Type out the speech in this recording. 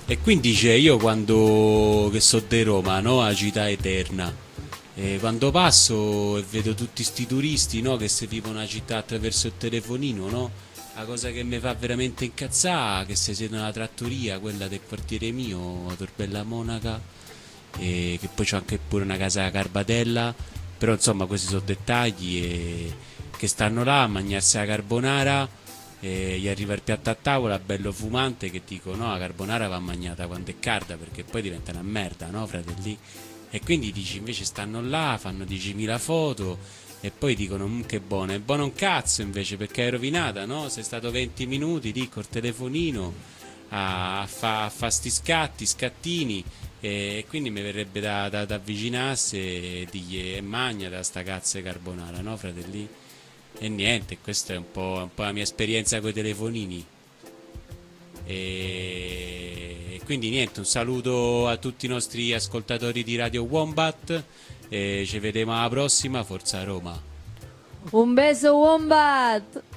E quindi dice, io quando che so di Roma, no? A città eterna, e quando passo e vedo tutti sti turisti, no? Che se vivono la città attraverso il telefonino, no? La cosa che mi fa veramente incazzare è che se siedono alla trattoria, quella del quartiere mio, Torbella Monaca, e che poi c'ho anche pure una casa a Carbatella, però insomma questi sono dettagli e che stanno là a mangiarsi la carbonara e gli arriva il piatto a tavola bello fumante che dico no, la carbonara va mangiata quando è calda perché poi diventa una merda, no fratelli? E quindi dici invece stanno là, fanno 10.000 foto e poi dicono che buono, è buono un cazzo invece perché è rovinata, no? Sei stato 20 minuti lì col telefonino a fa sti scatti, scattini e quindi mi verrebbe da avvicinarsi e dirgli magna da sta cazzo di carbonara, no fratelli? E niente, questa è un po' la mia esperienza con i telefonini. E quindi niente, un saluto a tutti i nostri ascoltatori di Radio Wombat e ci vediamo alla prossima, Forza Roma. Un beso Wombat!